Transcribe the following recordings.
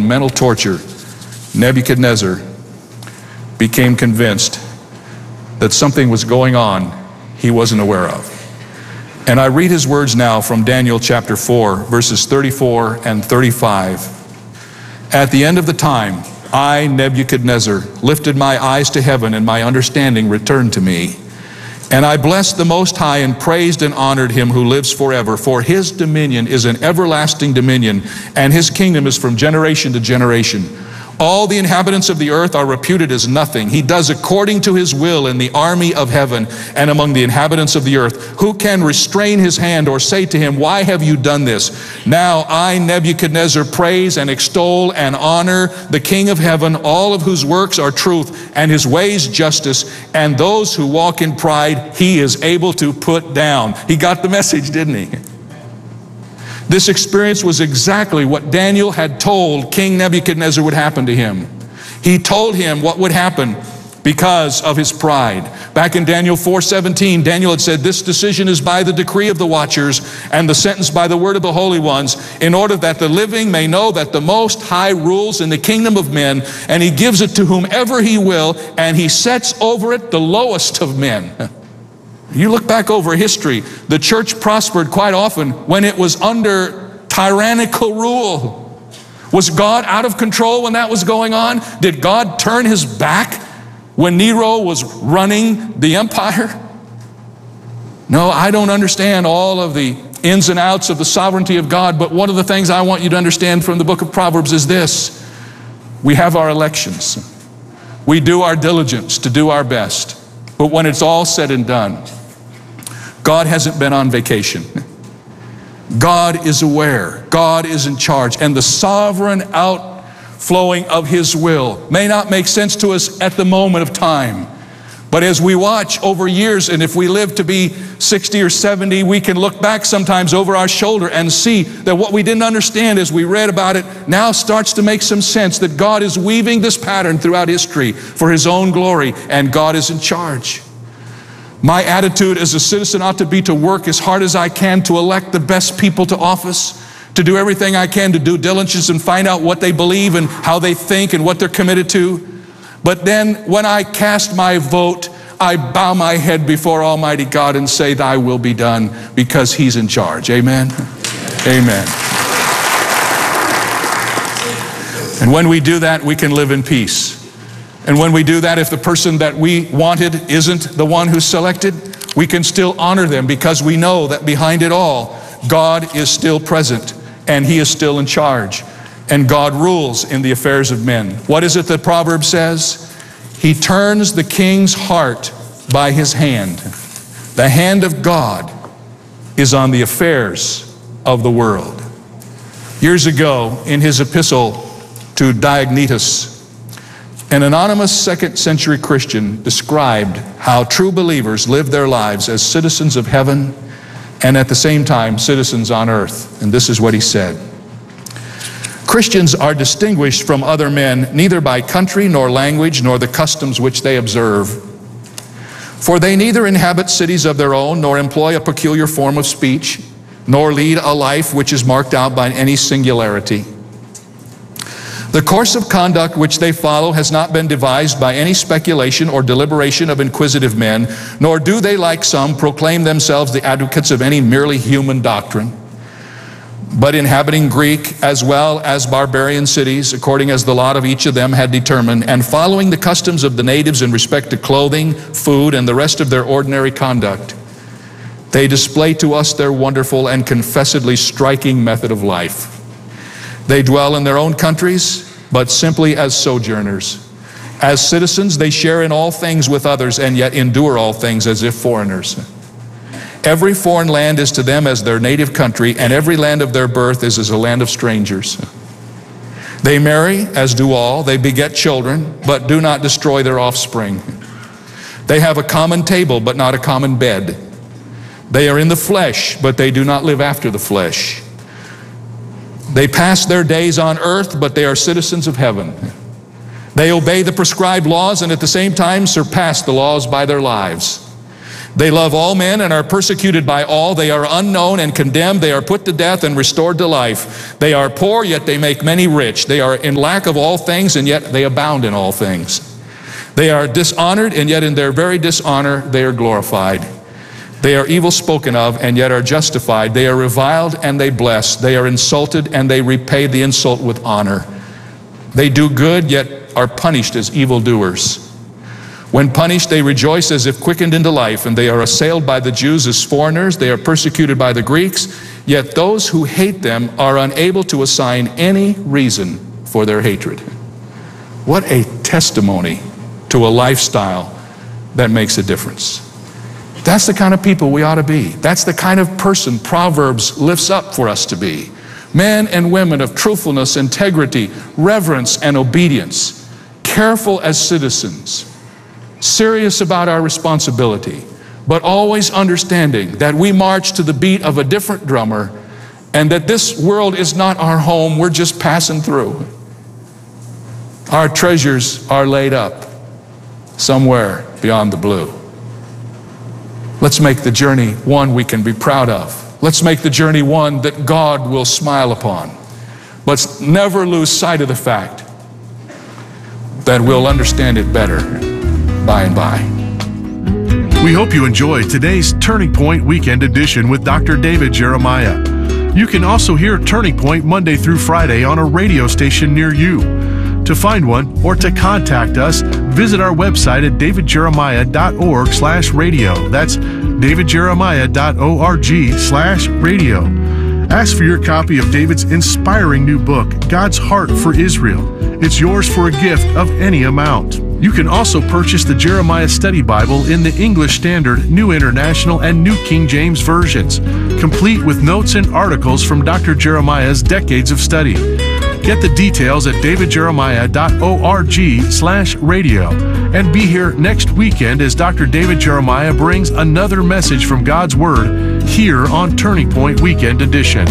mental torture, Nebuchadnezzar became convinced that something was going on he wasn't aware of. And I read his words now from Daniel chapter 4, verses 34 and 35. At the end of the time, I, Nebuchadnezzar, lifted my eyes to heaven, and my understanding returned to me. And I blessed the Most High and praised and honored him who lives forever. For his dominion is an everlasting dominion, and his kingdom is from generation to generation. All the inhabitants of the earth are reputed as nothing. He does according to his will in the army of heaven and among the inhabitants of the earth. Who can restrain his hand or say to him, why have you done this? Now I, Nebuchadnezzar, praise and extol and honor the King of heaven, all of whose works are truth and his ways justice, and those who walk in pride he is able to put down. He got the message, didn't he? This experience was exactly what Daniel had told King Nebuchadnezzar would happen to him. He told him what would happen because of his pride. Back in Daniel 4:17, Daniel had said, this decision is by the decree of the watchers and the sentence by the word of the holy ones, in order that the living may know that the Most High rules in the kingdom of men, and he gives it to whomever he will, and he sets over it the lowest of men. You look back over history, the church prospered quite often when it was under tyrannical rule. Was God out of control when that was going on? Did God turn his back when Nero was running the empire? No, I don't understand all of the ins and outs of the sovereignty of God, but one of the things I want you to understand from the book of Proverbs is this. We have our elections. We do our diligence to do our best. But when it's all said and done, God hasn't been on vacation. God is aware. God is in charge. And the sovereign outflowing of his will may not make sense to us at the moment of time. But as we watch over years, and if we live to be 60 or 70, we can look back sometimes over our shoulder and see that what we didn't understand as we read about it now starts to make some sense, that God is weaving this pattern throughout history for his own glory, and God is in charge. My attitude as a citizen ought to be to work as hard as I can to elect the best people to office, to do everything I can to do diligence and find out what they believe and how they think and what they're committed to. But then when I cast my vote, I bow my head before Almighty God and say, thy will be done, because he's in charge. Amen? Amen. And when we do that, we can live in peace. And when we do that, if the person that we wanted isn't the one who's selected, we can still honor them, because we know that behind it all, God is still present and he is still in charge. And God rules in the affairs of men. What is it that Proverbs says? He turns the king's heart by his hand. The hand of God is on the affairs of the world. Years ago, in his epistle to Diognetus, an anonymous 2nd century Christian described how true believers live their lives as citizens of heaven and at the same time citizens on earth. And this is what he said. Christians are distinguished from other men neither by country nor language nor the customs which they observe. For they neither inhabit cities of their own nor employ a peculiar form of speech nor lead a life which is marked out by any singularity. The course of conduct which they follow has not been devised by any speculation or deliberation of inquisitive men, nor do they, like some, proclaim themselves the advocates of any merely human doctrine. But inhabiting Greek as well as barbarian cities, according as the lot of each of them had determined, and following the customs of the natives in respect to clothing, food, and the rest of their ordinary conduct, they display to us their wonderful and confessedly striking method of life. They dwell in their own countries, but simply as sojourners. As citizens, they share in all things with others, and yet endure all things as if foreigners. Every foreign land is to them as their native country, and every land of their birth is as a land of strangers. They marry, as do all. They beget children, but do not destroy their offspring. They have a common table, but not a common bed. They are in the flesh, but they do not live after the flesh. They pass their days on earth, but they are citizens of heaven. They obey the prescribed laws and at the same time surpass the laws by their lives. They love all men and are persecuted by all. They are unknown and condemned. They are put to death and restored to life. They are poor, yet they make many rich. They are in lack of all things, and yet they abound in all things. They are dishonored, and yet in their very dishonor they are glorified. They are evil spoken of, and yet are justified. They are reviled, and they bless. They are insulted, and they repay the insult with honor. They do good, yet are punished as evildoers. When punished, they rejoice as if quickened into life, and they are assailed by the Jews as foreigners. They are persecuted by the Greeks, yet those who hate them are unable to assign any reason for their hatred. What a testimony to a lifestyle that makes a difference. That's the kind of people we ought to be. That's the kind of person Proverbs lifts up for us to be. Men and women of truthfulness, integrity, reverence, and obedience, careful as citizens, serious about our responsibility, but always understanding that we march to the beat of a different drummer and that this world is not our home, we're just passing through. Our treasures are laid up somewhere beyond the blue. Let's make the journey one we can be proud of. Let's make the journey one that God will smile upon. Let's never lose sight of the fact that we'll understand it better by and by. We hope you enjoyed today's Turning Point Weekend Edition with Dr. David Jeremiah. You can also hear Turning Point Monday through Friday on a radio station near you. To find one or to contact us, visit our website at davidjeremiah.org/radio. That's davidjeremiah.org/radio. Ask for your copy of David's inspiring new book, God's Heart for Israel. It's yours for a gift of any amount. You can also purchase the Jeremiah Study Bible in the English Standard, New International, and New King James versions, complete with notes and articles from Dr. Jeremiah's decades of study. Get the details at davidjeremiah.org/radio and be here next weekend as Dr. David Jeremiah brings another message from God's Word here on Turning Point Weekend Edition.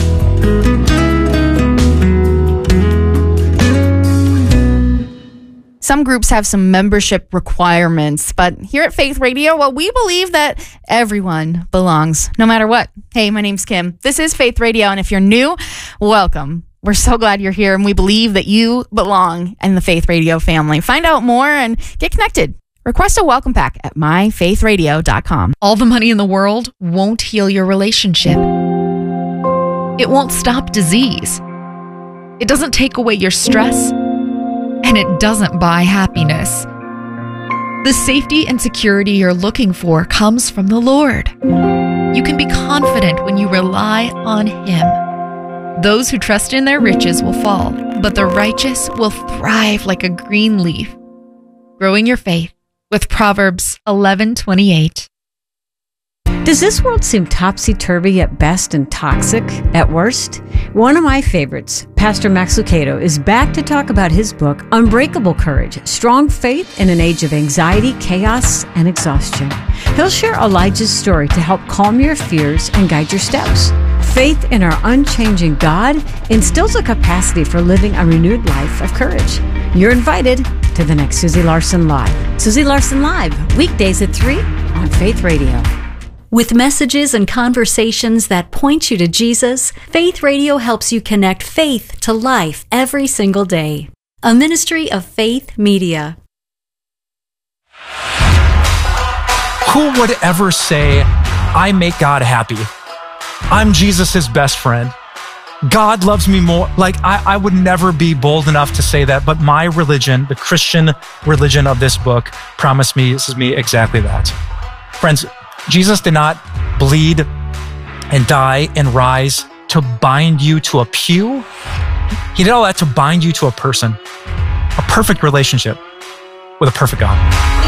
Some groups have some membership requirements, but here at Faith Radio, well, we believe that everyone belongs, no matter what. Hey, my name's Kim. This is Faith Radio, and if you're new, welcome. We're so glad you're here, and we believe that you belong in the Faith Radio family. Find out more and get connected. Request a welcome pack at myfaithradio.com. All the money in the world won't heal your relationship. It won't stop disease. It doesn't take away your stress. And it doesn't buy happiness. The safety and security you're looking for comes from the Lord. You can be confident when you rely on Him. Those who trust in their riches will fall, but the righteous will thrive like a green leaf. Growing your faith with Proverbs 11:28. Does this world seem topsy-turvy at best and toxic at worst? One of my favorites, Pastor Max Lucado, is back to talk about his book, Unbreakable Courage, Strong Faith in an Age of Anxiety, Chaos, and Exhaustion. He'll share Elijah's story to help calm your fears and guide your steps. Faith in our unchanging God instills a capacity for living a renewed life of courage. You're invited to the next Susie Larson Live. Susie Larson Live, weekdays at 3 on Faith Radio. With messages and conversations that point you to Jesus, Faith Radio helps you connect faith to life every single day. A ministry of Faith Media. Who would ever say, I make God happy? I'm Jesus' best friend. God loves me more. Like, I would never be bold enough to say that, but my religion, the Christian religion of this book, promises me exactly that. Friends, Jesus did not bleed and die and rise to bind you to a pew. He did all that to bind you to a person, a perfect relationship with a perfect God.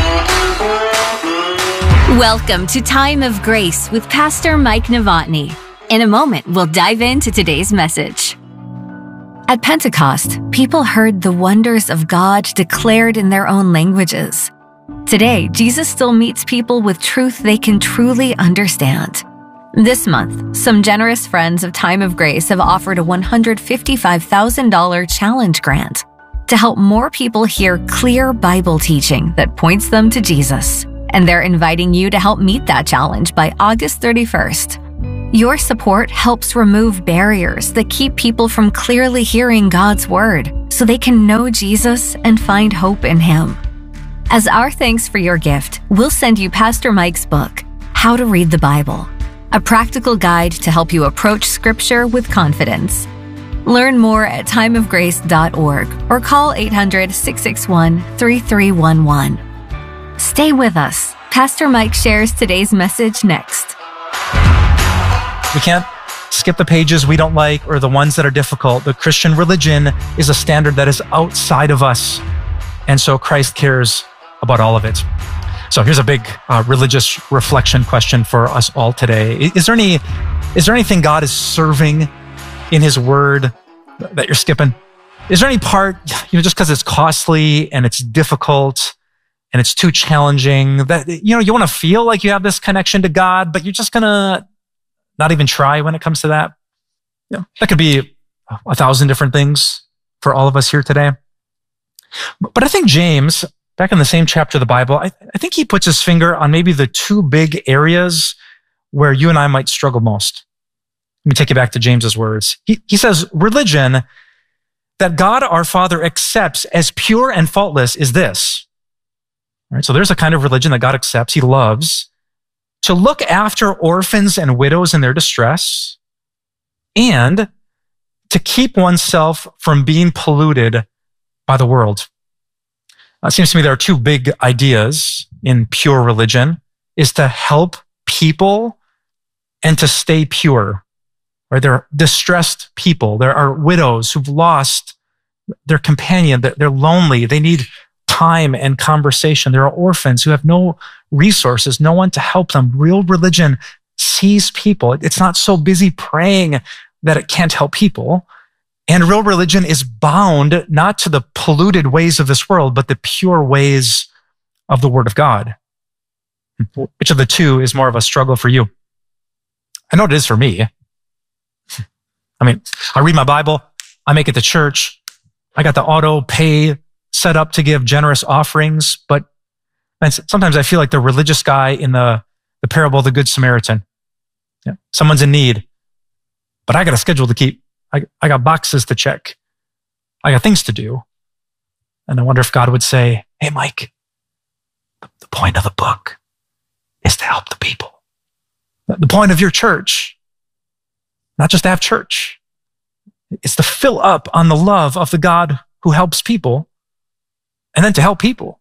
Welcome to Time of Grace with Pastor Mike Novotny. In a moment, we'll dive into today's message. At Pentecost, people heard the wonders of God declared in their own languages. Today, Jesus still meets people with truth they can truly understand. This month, some generous friends of Time of Grace have offered a $155,000 challenge grant to help more people hear clear Bible teaching that points them to Jesus. and they're inviting you to help meet that challenge by August 31st. Your support helps remove barriers that keep people from clearly hearing God's word so they can know Jesus and find hope in Him. As our thanks for your gift, we'll send you Pastor Mike's book, How to Read the Bible, a practical guide to help you approach Scripture with confidence. Learn more at timeofgrace.org or call 800-661-3311. Stay with us. Pastor Mike shares today's message next. We can't skip the pages we don't like or the ones that are difficult. The Christian religion is a standard that is outside of us. And so Christ cares about all of it. So here's a big religious reflection question for us all today. Is there anything God is serving in His word that you're skipping? Is there any part, just because it's costly and it's difficult and it's too challenging that, you want to feel like you have this connection to God, but you're just going to not even try when it comes to that? That could be 1,000 different things for all of us here today. But I think James, back in the same chapter of the Bible, I think he puts his finger on maybe the two big areas where you and I might struggle most. Let me take you back to James's words. He says, religion that God our Father accepts as pure and faultless is this. All right, so there's a kind of religion that God accepts, He loves, to look after orphans and widows in their distress, and to keep oneself from being polluted by the world. It seems to me there are two big ideas in pure religion, is to help people and to stay pure. Right? There are distressed people. There are widows who've lost their companion. They're lonely. They need time and conversation. There are orphans who have no resources, no one to help them. Real religion sees people. It's not so busy praying that it can't help people. And real religion is bound not to the polluted ways of this world, but the pure ways of the Word of God. Which of the two is more of a struggle for you? I know it is for me. I read my Bible, I make it to church, I got the auto pay set up to give generous offerings, but sometimes I feel like the religious guy in the parable of the Good Samaritan. Someone's in need, but I got a schedule to keep. I got boxes to check. I got things to do. And I wonder if God would say, hey, Mike, the point of the book is to help the people. The point of your church, not just to have church, it's to fill up on the love of the God who helps people and then to help people.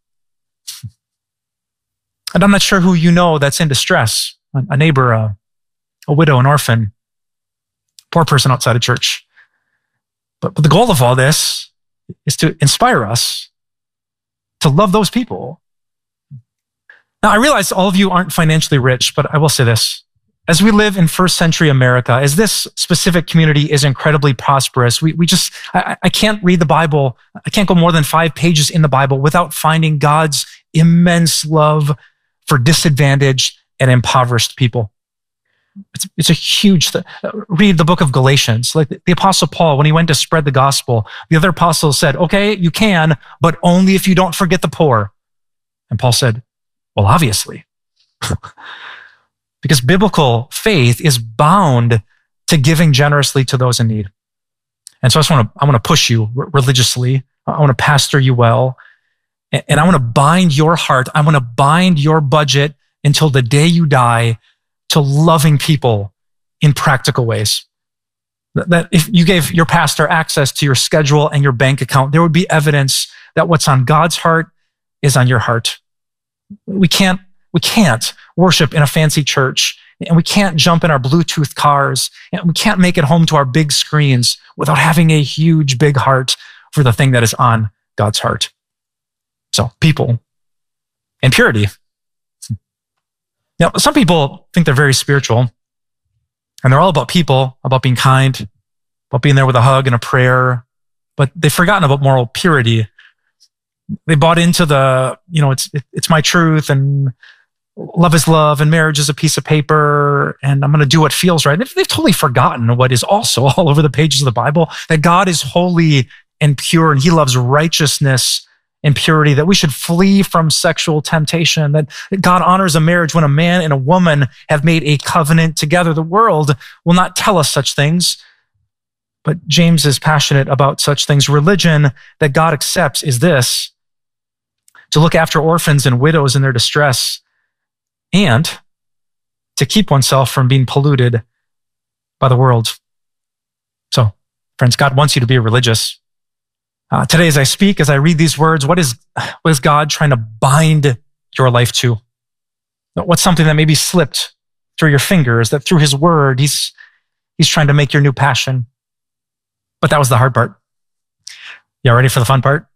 And I'm not sure who you know that's in distress, a neighbor, a widow, an orphan, poor person outside of church. But the goal of all this is to inspire us to love those people. Now, I realize all of you aren't financially rich, but I will say this. As we live in first century America, as this specific community is incredibly prosperous, I can't read the Bible. I can't go more than 5 pages in the Bible without finding God's immense love for disadvantaged and impoverished people. It's a huge thing. Read the book of Galatians. Like the Apostle Paul, when he went to spread the gospel, the other apostles said, okay, you can, but only if you don't forget the poor. And Paul said, well, obviously. Because biblical faith is bound to giving generously to those in need. And so I want to push you religiously. I want to pastor you well. And I want to bind your heart. I want to bind your budget until the day you die to loving people in practical ways. That if you gave your pastor access to your schedule and your bank account, there would be evidence that what's on God's heart is on your heart. We can't worship in a fancy church, and we can't jump in our Bluetooth cars, and we can't make it home to our big screens without having a huge, big heart for the thing that is on God's heart. So, people and purity. Now, some people think they're very spiritual, and they're all about people, about being kind, about being there with a hug and a prayer, but they've forgotten about moral purity. They bought into it's my truth, and love is love, and marriage is a piece of paper, and I'm going to do what feels right. They've totally forgotten what is also all over the pages of the Bible, that God is holy and pure, and He loves righteousness and purity, that we should flee from sexual temptation, that God honors a marriage when a man and a woman have made a covenant together. The world will not tell us such things, but James is passionate about such things. Religion that God accepts is this: to look after orphans and widows in their distress, and to keep oneself from being polluted by the world. So, friends, God wants you to be religious. Today, as I speak, as I read these words, what is God trying to bind your life to? What's something that maybe slipped through your fingers, that through his word, he's trying to make your new passion? But that was the hard part. Y'all ready for the fun part?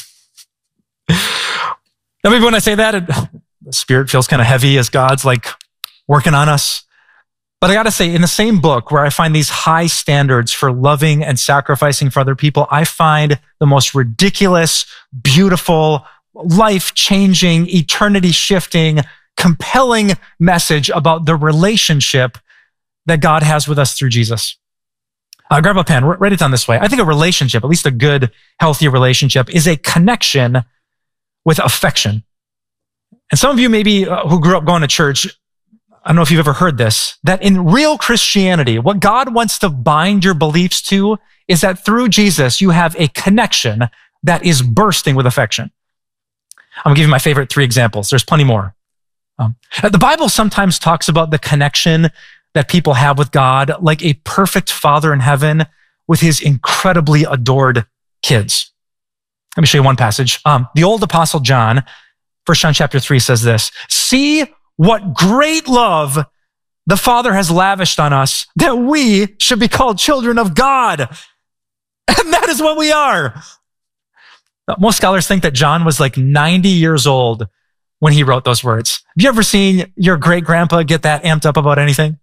Now, maybe when I say that, the spirit feels kind of heavy as God's like working on us. But I got to say, in the same book where I find these high standards for loving and sacrificing for other people, I find the most ridiculous, beautiful, life-changing, eternity-shifting, compelling message about the relationship that God has with us through Jesus. Grab a pen, write it down this way. I think a relationship, at least a good, healthy relationship, is a connection with affection. And some of you maybe who grew up going to church, I don't know if you've ever heard this, that in real Christianity, what God wants to bind your beliefs to is that through Jesus, you have a connection that is bursting with affection. I'm going to give you my favorite 3 examples. There's plenty more. The Bible sometimes talks about the connection that people have with God like a perfect father in heaven with his incredibly adored kids. Let me show you one passage. The old apostle John, 1 John chapter 3 says this: "See what great love the Father has lavished on us, that we should be called children of God." And that is what we are. Most scholars think that John was like 90 years old when he wrote those words. Have you ever seen your great grandpa get that amped up about anything?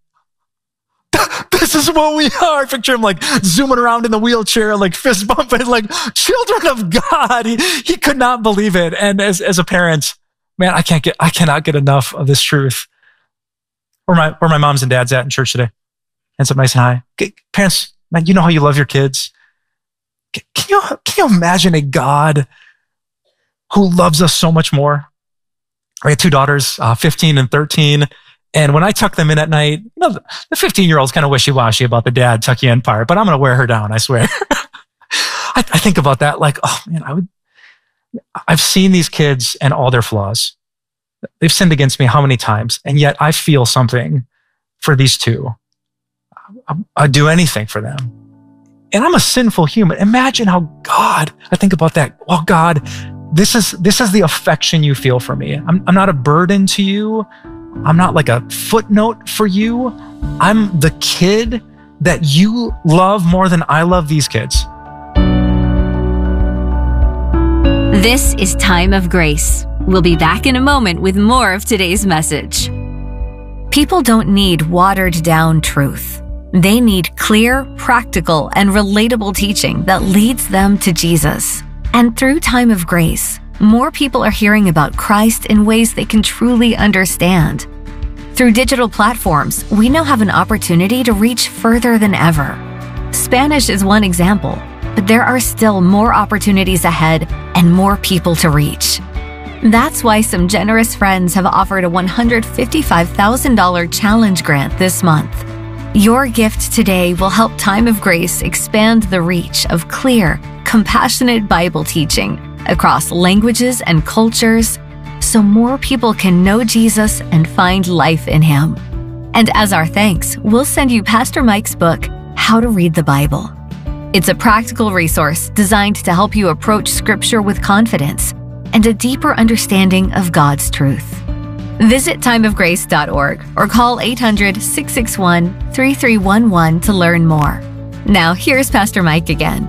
This is what we are. Picture him like zooming around in the wheelchair, like fist bumping, like children of God. He could not believe it. And as a parent, man, I cannot get enough of this truth. Where my moms and dads at in church today? Hands up nice and high. Parents, man, you know how you love your kids. Can you imagine a God who loves us so much more? I had 2 daughters, 15 and 13. And when I tuck them in at night, you know, the 15-year-old's kind of wishy-washy about the dad tuck you in part, but I'm going to wear her down, I swear. I think about that like, oh man, I've seen these kids and all their flaws. They've sinned against me how many times? And yet I feel something for these 2. I'd do anything for them. And I'm a sinful human. Imagine how God, I think about that. Oh God, this is the affection you feel for me. I'm not a burden to you. I'm not like a footnote for you. I'm the kid that you love more than I love these kids. This is Time of Grace. We'll be back in a moment with more of today's message. People don't need watered down truth. They need clear, practical, and relatable teaching that leads them to Jesus. And through Time of Grace, more people are hearing about Christ in ways they can truly understand. Through digital platforms, we now have an opportunity to reach further than ever. Spanish is one example, but there are still more opportunities ahead and more people to reach. That's why some generous friends have offered a $155,000 challenge grant this month. Your gift today will help Time of Grace expand the reach of clear, compassionate Bible teaching across languages and cultures, so more people can know Jesus and find life in Him. And as our thanks, we'll send you Pastor Mike's book, How to Read the Bible. It's a practical resource designed to help you approach Scripture with confidence and a deeper understanding of God's truth. Visit timeofgrace.org or call 800-661-3311 to learn more. Now, here's Pastor Mike again.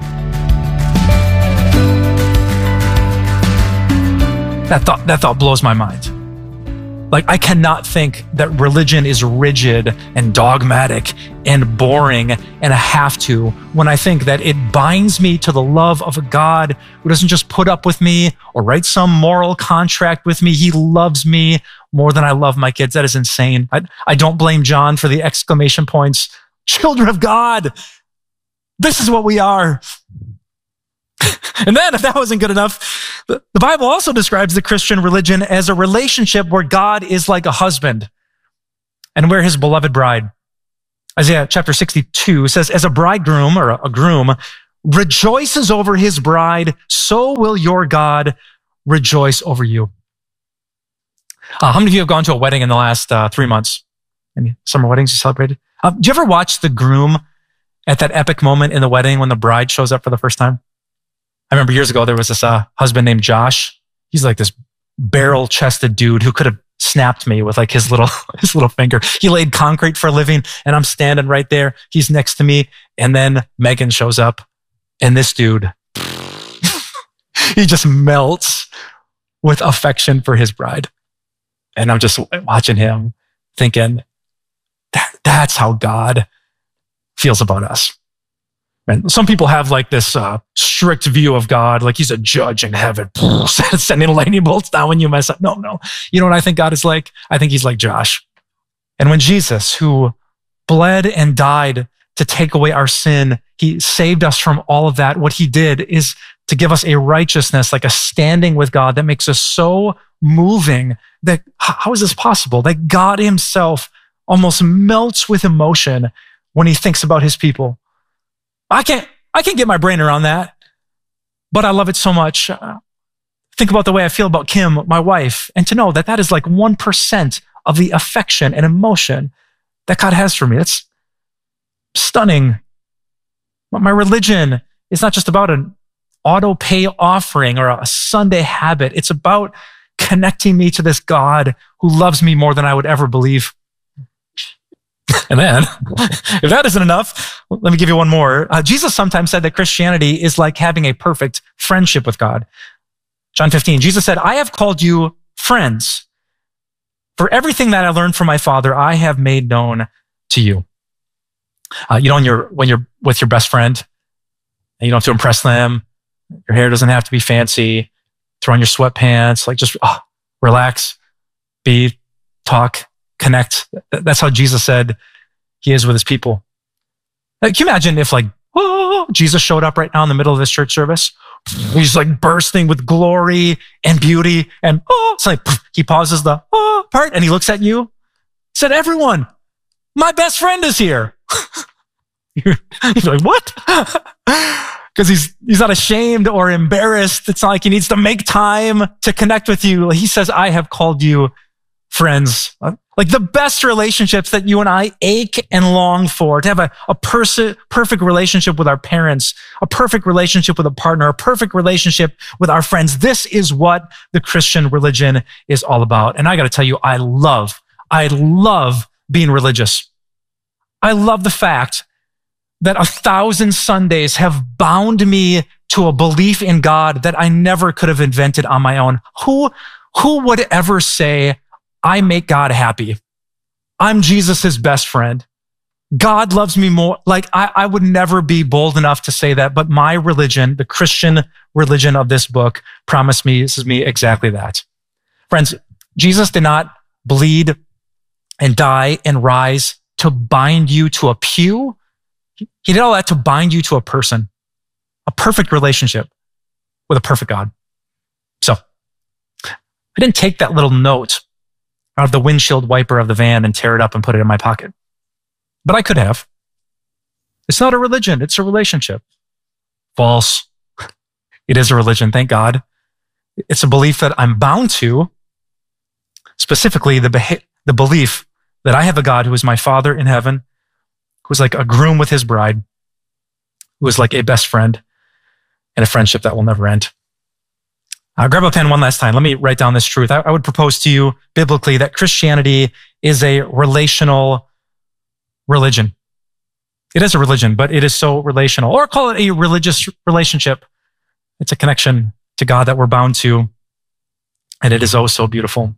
That thought blows my mind. Like, I cannot think that religion is rigid and dogmatic and boring and a have to, when I think that it binds me to the love of a God who doesn't just put up with me or write some moral contract with me. He loves me more than I love my kids. That is insane. I don't blame John for the exclamation points. Children of God, this is what we are. And then, if that wasn't good enough, The Bible also describes the Christian religion as a relationship where God is like a husband and we're his beloved bride. Isaiah chapter 62 says, as a bridegroom or a groom rejoices over his bride, so will your God rejoice over you. How many of you have gone to a wedding in the last 3 months? Any summer weddings you celebrated? Do you ever watch the groom at that epic moment in the wedding when the bride shows up for the first time? I remember years ago, there was this husband named Josh. He's like this barrel-chested dude who could have snapped me with like his little finger. He laid concrete for a living, and I'm standing right there. He's next to me, and then Megan shows up, and this dude, he just melts with affection for his bride. And I'm just watching him thinking, that's how God feels about us. And some people have like this strict view of God, like he's a judge in heaven, sending lightning bolts down when you mess up. No. You know what I think God is like? I think he's like Josh. And when Jesus, who bled and died to take away our sin, he saved us from all of that. What he did is to give us a righteousness, like a standing with God that makes us so moving that how is this possible? That God himself almost melts with emotion when he thinks about his people. I can't get my brain around that, but I love it so much. Think about the way I feel about Kim, my wife, and to know that that is like 1% of the affection and emotion that God has for me. That's stunning. My religion is not just about an auto pay offering or a Sunday habit. It's about connecting me to this God who loves me more than I would ever believe. And then, if that isn't enough, let me give you one more. Jesus sometimes said that Christianity is like having a perfect friendship with God. John 15, Jesus said, I have called you friends. For everything that I learned from my Father, I have made known to you. When you're with your best friend, and you don't have to impress them, your hair doesn't have to be fancy, throw on your sweatpants, like just relax, talk, connect. That's how Jesus said he is with his people. Can you imagine if Jesus showed up right now in the middle of this church service? He's like bursting with glory and beauty, and it's like he pauses the part and he looks at you, said, everyone, my best friend is here. You're like, what? Because he's not ashamed or embarrassed. It's not like he needs to make time to connect with you. He says, I have called you friends. Like the best relationships that you and I ache and long for, to have a perfect relationship with our parents, a perfect relationship with a partner, a perfect relationship with our friends. This is what the Christian religion is all about. And I got to tell you, I love being religious. I love the fact that 1,000 Sundays have bound me to a belief in God that I never could have invented on my own. Who would ever say, I make God happy? I'm Jesus's best friend. God loves me more. Like I would never be bold enough to say that, but my religion, the Christian religion of this book, promises me exactly that. Friends, Jesus did not bleed and die and rise to bind you to a pew. He did all that to bind you to a person, a perfect relationship with a perfect God. So I didn't take that little note out of the windshield wiper of the van and tear it up and put it in my pocket. But I could have. It's not a religion. It's a relationship. False. It is a religion, thank God. It's a belief that I'm bound to, specifically the belief that I have a God who is my Father in heaven, who is like a groom with his bride, who is like a best friend, and a friendship that will never end. Grab a pen one last time. Let me write down this truth. I would propose to you biblically that Christianity is a relational religion. It is a religion, but it is so relational. Or call it a religious relationship. It's a connection to God that we're bound to, and it is oh so beautiful.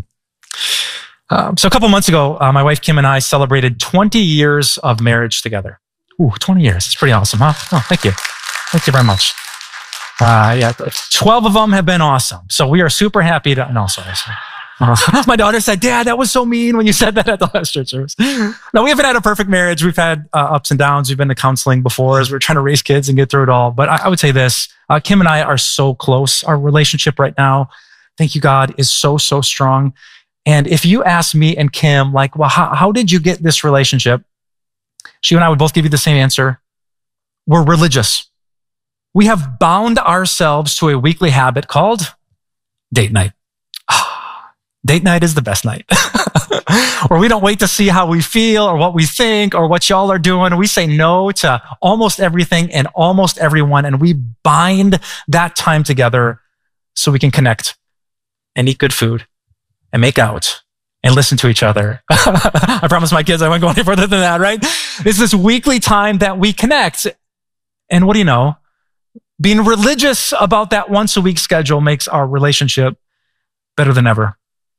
So a couple months ago, my wife Kim and I celebrated 20 years of marriage together. Ooh, 20 years. It's pretty awesome, huh? Oh, thank you. Thank you very much. 12 of them have been awesome. So we are super happy to, no, sorry. My daughter said, Dad, that was so mean when you said that at the last church service. No, we haven't had a perfect marriage. We've had ups and downs. We've been to counseling before as we're trying to raise kids and get through it all. But I would say this, Kim and I are so close. Our relationship right now, thank you, God, is so, so strong. And if you ask me and Kim, like, well, how did you get this relationship? She and I would both give you the same answer. We're religious. We have bound ourselves to a weekly habit called date night. Date night is the best night. Where we don't wait to see how we feel or what we think or what y'all are doing. We say no to almost everything and almost everyone, and we bind that time together so we can connect and eat good food and make out and listen to each other. I promise my kids I won't go any further than that, right? It's this weekly time that we connect. And what do you know? Being religious about that once a week schedule makes our relationship better than ever.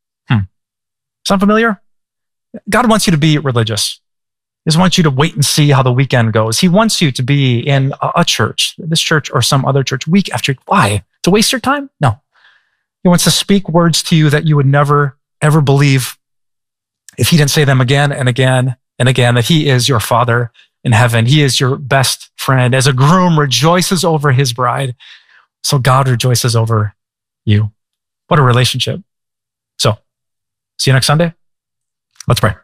Sound familiar? God wants you to be religious. He doesn't want you to wait and see how the weekend goes. He wants you to be in a church, this church or some other church, week after week. Why? To waste your time? No. He wants to speak words to you that you would never, ever believe if he didn't say them again and again and again, that he is your Father in heaven. He is your best friend. As a groom rejoices over his bride, so God rejoices over you. What a relationship. So, see you next Sunday. Let's pray.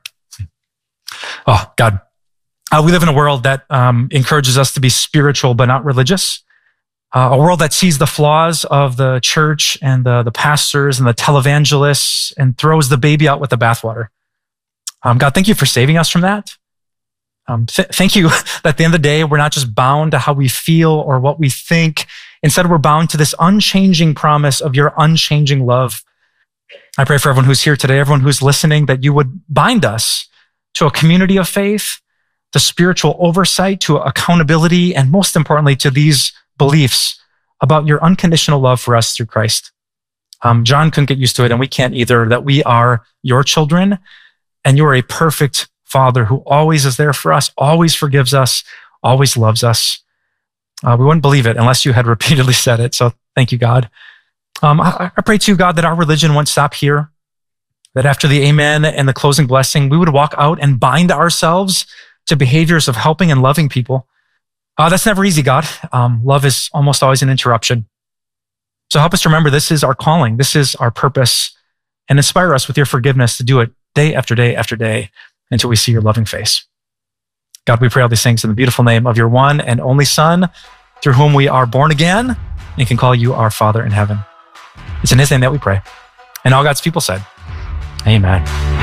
Oh, God, we live in a world that encourages us to be spiritual but not religious. A world that sees the flaws of the church and the pastors and the televangelists and throws the baby out with the bathwater. God, thank you for saving us from that. Thank you that at the end of the day, we're not just bound to how we feel or what we think. Instead, we're bound to this unchanging promise of your unchanging love. I pray for everyone who's here today, everyone who's listening, that you would bind us to a community of faith, to spiritual oversight, to accountability, and most importantly, to these beliefs about your unconditional love for us through Christ. John couldn't get used to it, and we can't either, that we are your children, and you are a perfect Father who always is there for us, always forgives us, always loves us. We wouldn't believe it unless you had repeatedly said it, so thank you, God. I pray to you, God, that our religion won't stop here, that after the amen and the closing blessing, we would walk out and bind ourselves to behaviors of helping and loving people. That's never easy, God. Love is almost always an interruption. So help us to remember this is our calling, this is our purpose, and inspire us with your forgiveness to do it day after day after day until we see your loving face. God, we pray all these things in the beautiful name of your one and only Son, through whom we are born again and can call you our Father in heaven. It's in his name that we pray. And all God's people said, amen.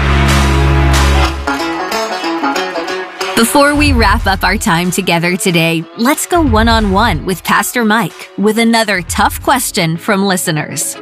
Before we wrap up our time together today, let's go one-on-one with Pastor Mike with another tough question from listeners.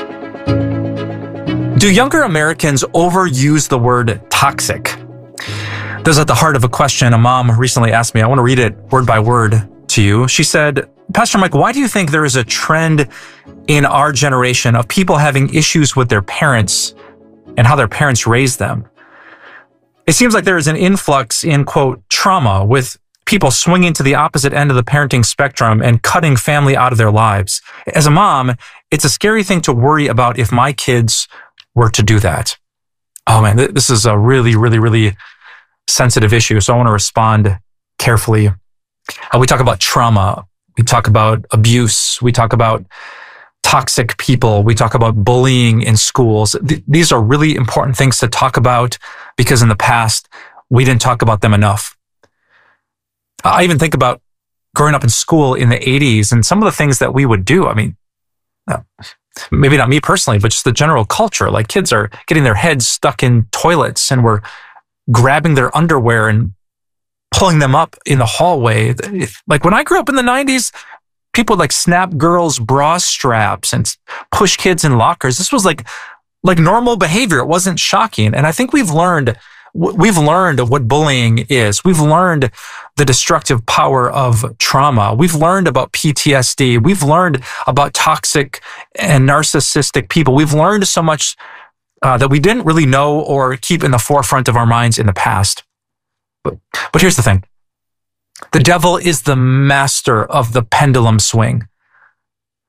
Do younger Americans overuse the word toxic? This is at the heart of a question a mom recently asked me. I want to read it word by word to you. She said, Pastor Mike, why do you think there is a trend in our generation of people having issues with their parents and how their parents raised them? It seems like there is an influx in, quote, trauma, with people swinging to the opposite end of the parenting spectrum and cutting family out of their lives. As a mom, it's a scary thing to worry about if my kids were to do that. Oh man, this is a really, really, really sensitive issue. So I want to respond carefully. We talk about trauma. We talk about abuse. We talk about toxic people. We talk about bullying in schools. These are really important things to talk about because in the past, we didn't talk about them enough. I even think about growing up in school in the 80s and some of the things that we would do. I mean, maybe not me personally, but just the general culture. Like kids are getting their heads stuck in toilets and we're grabbing their underwear and pulling them up in the hallway. Like when I grew up in the 90s, people would like snap girls' bra straps and push kids in lockers. This was like normal behavior. It wasn't shocking. And I think we've learned what bullying is. We've learned the destructive power of trauma. We've learned about PTSD. We've learned about toxic and narcissistic people. We've learned so much that we didn't really know or keep in the forefront of our minds in the past. But here's the thing. The devil is the master of the pendulum swing.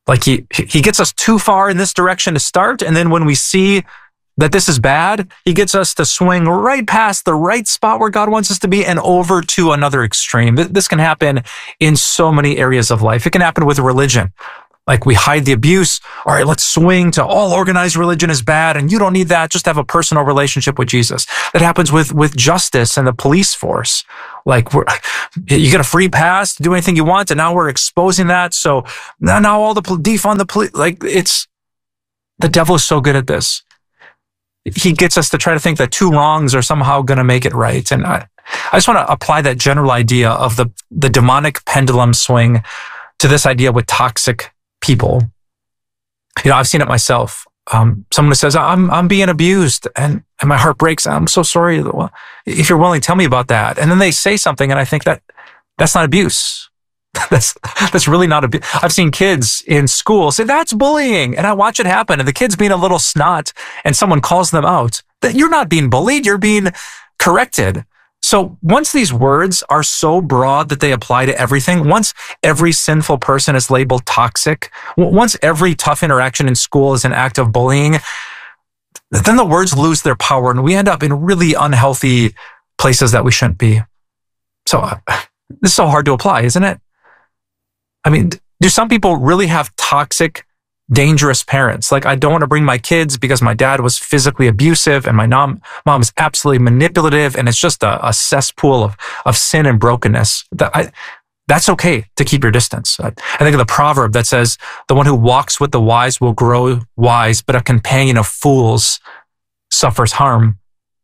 Like he gets us too far in this direction to start. And then when we see that this is bad, he gets us to swing right past the right spot where God wants us to be and over to another extreme. This can happen in so many areas of life. It can happen with religion. Like we hide the abuse. All right, let's swing to all organized religion is bad and you don't need that. Just have a personal relationship with Jesus. That happens with justice and the police force. Like you get a free pass to do anything you want. And now we're exposing that. So now all the defund the police. Like the devil is so good at this. He gets us to try to think that two wrongs are somehow going to make it right. And I just want to apply that general idea of the demonic pendulum swing to this idea with toxic people. You know, I've seen it myself. Someone who says, I'm being abused and my heart breaks. I'm so sorry. Well, if you're willing, tell me about that. And then they say something and I think that's not abuse. That's really not abuse. I've seen kids in school say that's bullying and I watch it happen and the kid's being a little snot and someone calls them out. That you're not being bullied, you're being corrected. So once these words are so broad that they apply to everything, once every sinful person is labeled toxic, once every tough interaction in school is an act of bullying, then the words lose their power and we end up in really unhealthy places that we shouldn't be. So this is so hard to apply, isn't it? I mean, do some people really have toxic, dangerous parents? Like, I don't want to bring my kids because my dad was physically abusive and my mom is absolutely manipulative and it's just a cesspool of sin and brokenness. That's okay to keep your distance. I think of the proverb that says, the one who walks with the wise will grow wise, but a companion of fools suffers harm.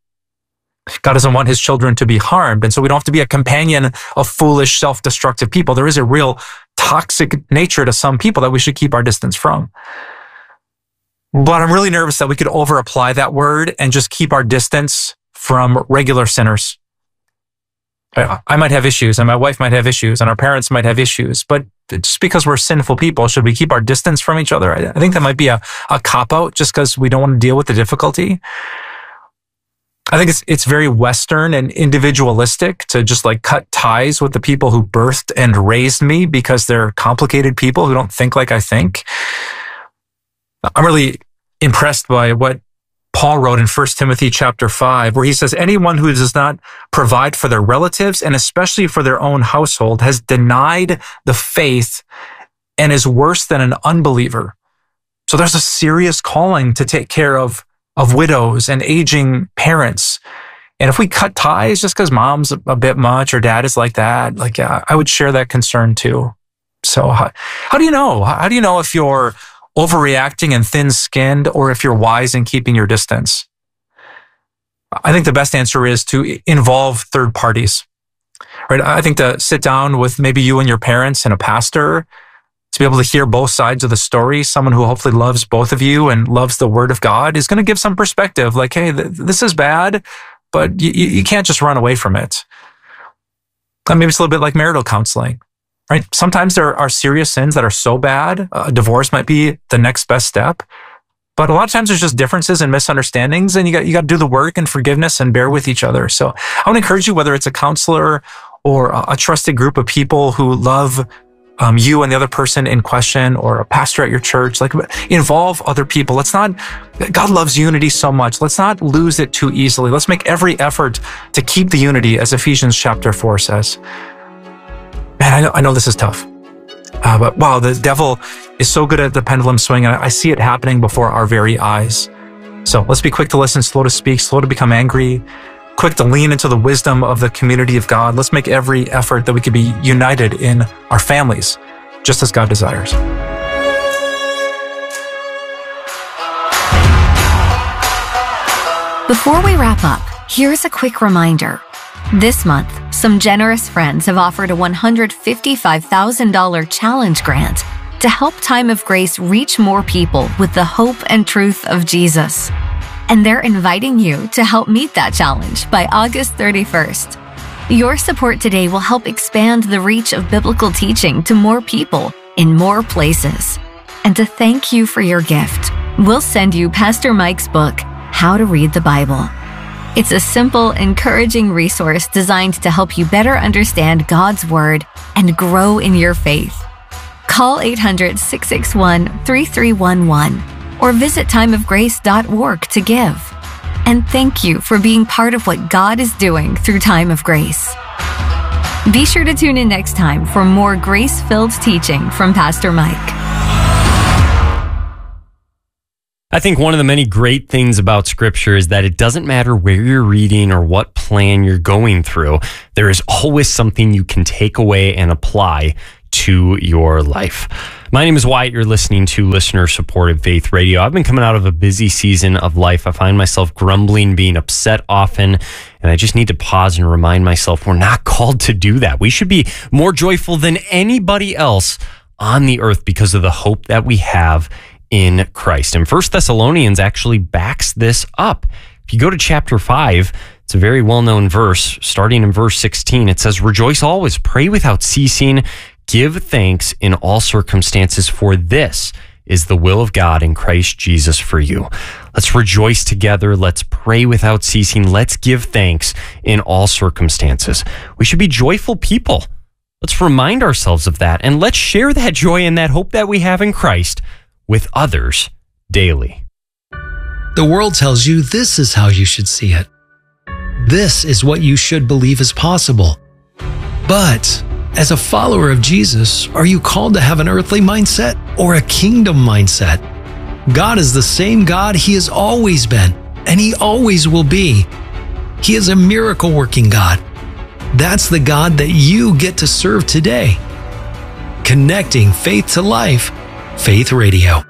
God doesn't want his children to be harmed. And so we don't have to be a companion of foolish, self-destructive people. There is a real toxic nature to some people that we should keep our distance from. But I'm really nervous that we could over-apply that word and just keep our distance from regular sinners. I might have issues and my wife might have issues and our parents might have issues, but just because we're sinful people, should we keep our distance from each other? I think that might be a cop-out just because we don't want to deal with the difficulty. I think it's very Western and individualistic to just like cut ties with the people who birthed and raised me because they're complicated people who don't think like I think. I'm really impressed by what Paul wrote in 1 Timothy chapter 5, where he says, anyone who does not provide for their relatives and especially for their own household has denied the faith and is worse than an unbeliever. So there's a serious calling to take care of widows and aging parents. And if we cut ties just because mom's a bit much or dad is like that, like I would share that concern too. So how do you know? How do you know if you're overreacting and thin-skinned or if you're wise in keeping your distance? I think the best answer is to involve third parties, right? I think to sit down with maybe you and your parents and a pastor to be able to hear both sides of the story, someone who hopefully loves both of you and loves the word of God is going to give some perspective like, hey, this is bad, but you can't just run away from it. And maybe it's a little bit like marital counseling, right? Sometimes there are serious sins that are so bad, a divorce might be the next best step. But a lot of times there's just differences and misunderstandings and you got to do the work and forgiveness and bear with each other. So I want to encourage you, whether it's a counselor or a trusted group of people who love you and the other person in question, or a pastor at your church, like involve other people. God loves unity so much. Let's not lose it too easily. Let's make every effort to keep the unity, as Ephesians chapter 4 says. Man, I know this is tough. But wow, the devil is so good at the pendulum swing, and I see it happening before our very eyes. So let's be quick to listen, slow to speak, slow to become angry, quick to lean into the wisdom of the community of God. Let's make every effort that we could be united in our families, just as God desires. Before we wrap up, here's a quick reminder. This month, some generous friends have offered a $155,000 challenge grant to help Time of Grace reach more people with the hope and truth of Jesus. And they're inviting you to help meet that challenge by August 31st. Your support today will help expand the reach of biblical teaching to more people in more places. And to thank you for your gift, we'll send you Pastor Mike's book, How to Read the Bible. It's a simple, encouraging resource designed to help you better understand God's Word and grow in your faith. Call 800-661-3311 or visit timeofgrace.org to give. And thank you for being part of what God is doing through Time of Grace. Be sure to tune in next time for more grace-filled teaching from Pastor Mike. I think one of the many great things about Scripture is that it doesn't matter where you're reading or what plan you're going through. There is always something you can take away and apply to your life. My name is Wyatt. You're listening to listener-supported Faith Radio. I've been coming out of a busy season of life. I find myself grumbling, being upset often, and I just need to pause and remind myself we're not called to do that. We should be more joyful than anybody else on the earth because of the hope that we have in Christ. And 1 Thessalonians actually backs this up. If you go to chapter 5, it's a very well-known verse. Starting in verse 16, it says, "Rejoice always, pray without ceasing, give thanks in all circumstances, for this is the will of God in Christ Jesus for you." Let's rejoice together. Let's pray without ceasing. Let's give thanks in all circumstances. We should be joyful people. Let's remind ourselves of that, and let's share that joy and that hope that we have in Christ with others daily. The world tells you this is how you should see it. This is what you should believe is possible. But as a follower of Jesus, are you called to have an earthly mindset or a kingdom mindset? God is the same God He has always been, and He always will be. He is a miracle-working God. That's the God that you get to serve today. Connecting faith to life, Faith Radio.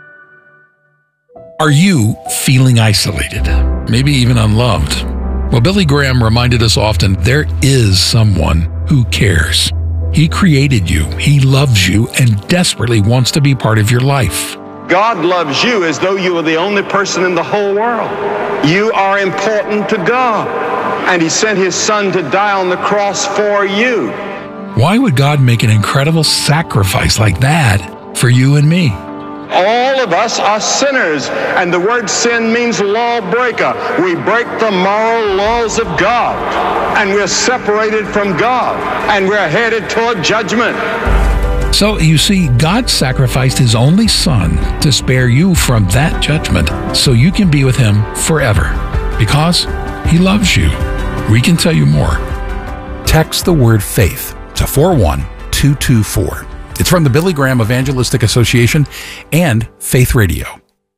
Are you feeling isolated, maybe even unloved? Well, Billy Graham reminded us often there is someone who cares. He created you, He loves you, and desperately wants to be part of your life. God loves you as though you were the only person in the whole world. You are important to God, and He sent His Son to die on the cross for you. Why would God make an incredible sacrifice like that for you and me? All of us are sinners, and the word sin means lawbreaker. We break the moral laws of God, and we're separated from God, and we're headed toward judgment. So, you see, God sacrificed His only Son to spare you from that judgment so you can be with Him forever, because He loves you. We can tell you more. Text the word faith to 41224. It's from the Billy Graham Evangelistic Association and Faith Radio.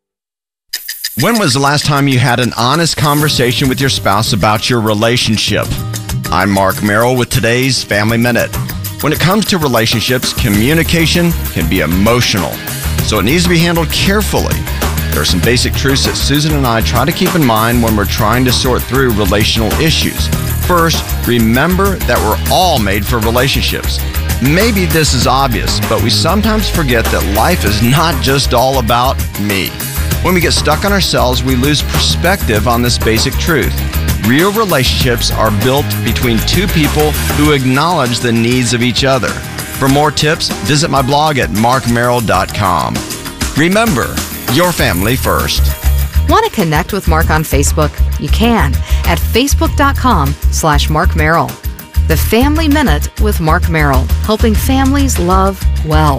When was the last time you had an honest conversation with your spouse about your relationship? I'm Mark Merrill with today's Family Minute. When it comes to relationships, communication can be emotional, so it needs to be handled carefully. There are some basic truths that Susan and I try to keep in mind when we're trying to sort through relational issues. First, remember that we're all made for relationships. Maybe this is obvious, but we sometimes forget that life is not just all about me. When we get stuck on ourselves, we lose perspective on this basic truth. Real relationships are built between two people who acknowledge the needs of each other. For more tips, visit my blog at markmerrill.com. Remember, your family first. Want to connect with Mark on Facebook? You can at facebook.com/Mark Merrill. The Family Minute with Mark Merrill, helping families love well.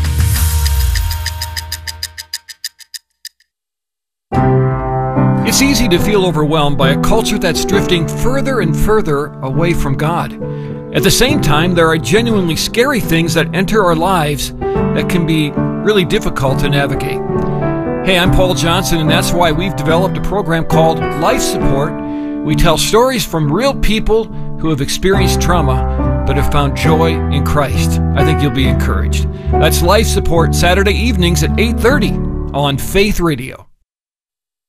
It's easy to feel overwhelmed by a culture that's drifting further and further away from God. At the same time, there are genuinely scary things that enter our lives that can be really difficult to navigate. Hey, I'm Paul Johnson, and that's why we've developed a program called Life Support. We tell stories from real people who have experienced trauma but have found joy in Christ. I think you'll be encouraged. That's Life Support, Saturday evenings at 8:30 on Faith Radio.